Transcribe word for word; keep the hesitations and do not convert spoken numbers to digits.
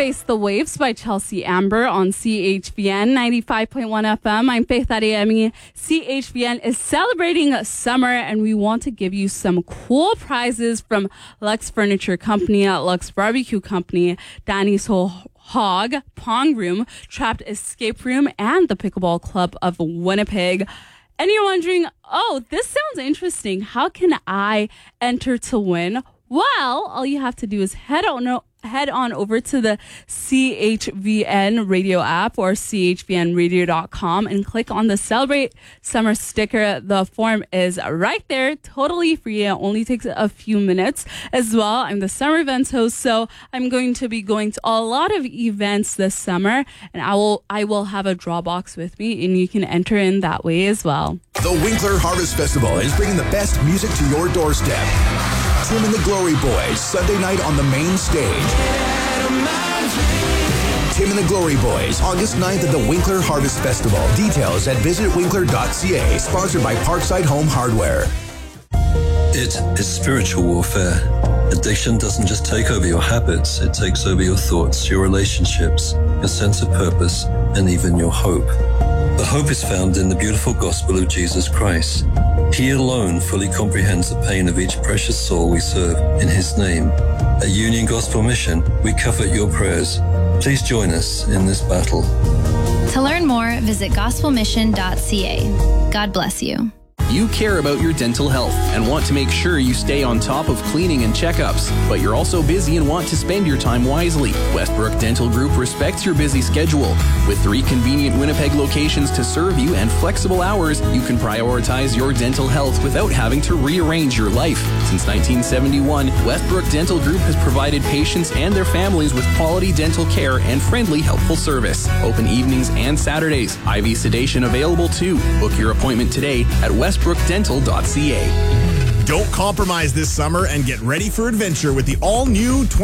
Face the Waves by Chelsea Amber on C H V N ninety-five point one F M. I'm Faith Adeyemi. C H V N is celebrating summer, and we want to give you some cool prizes from Lux Furniture Company, Lux Barbecue Company, Danny's Whole Hog, Pong Room, Trapped Escape Room, and the Pickleball Club of Winnipeg. And you're wondering, oh, this sounds interesting. How can I enter to win? Well, all you have to do is head on head on over to the C H V N radio app or C H V N radio dot com and click on the Celebrate Summer sticker. The form is right there, totally free. It only takes a few minutes as well. I'm the summer events host, so I'm going to be going to a lot of events this summer, and I will I will have a draw box with me, and you can enter in that way as well. The Winkler Harvest Festival is bringing the best music to your doorstep. Tim and the Glory Boys, Sunday night on the main stage. Tim and the Glory Boys, August ninth at the Winkler Harvest Festival. Details at visit winkler dot c a. Sponsored by Parkside Home Hardware. It is spiritual warfare. Addiction doesn't just take over your habits, it takes over your thoughts, your relationships, your sense of purpose, and even your hope. The hope is found in the beautiful gospel of Jesus Christ. He alone fully comprehends the pain of each precious soul we serve in His name. At Union Gospel Mission, we covet your prayers. Please join us in this battle. To learn more, visit gospel mission dot c a. God bless you. You care about your dental health and want to make sure you stay on top of cleaning and checkups, but you're also busy and want to spend your time wisely. Westbrook Dental Group respects your busy schedule. With three convenient Winnipeg locations to serve you and flexible hours, you can prioritize your dental health without having to rearrange your life. Since nineteen seventy-one, Westbrook Dental Group has provided patients and their families with quality dental care and friendly, helpful service. Open evenings and Saturdays. I V sedation available too. Book your appointment today at westbrook dental dot c a. Don't compromise this summer and get ready for adventure with the all-new